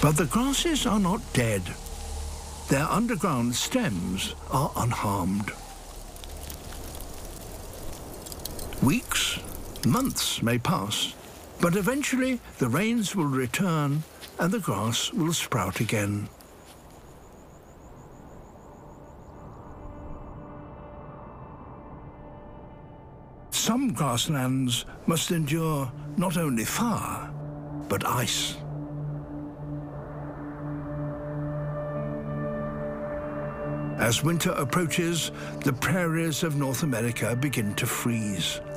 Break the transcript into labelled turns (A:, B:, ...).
A: But the grasses are not dead. Their underground stems are unharmed. Weeks, months may pass, but eventually the rains will return and the grass will sprout again. Some grasslands must endure not only fire, but ice. As winter approaches, the prairies of North America begin to freeze.